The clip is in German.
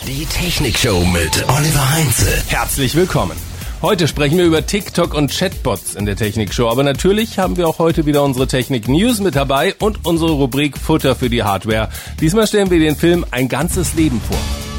Die Technikshow mit Oliver Heinze. Herzlich willkommen. Heute sprechen wir über TikTok und Chatbots in der Technikshow. Aber natürlich haben wir auch heute wieder unsere Technik-News mit dabei und unsere Rubrik Futter für die Hardware. Diesmal stellen wir den Film Ein ganzes Leben vor.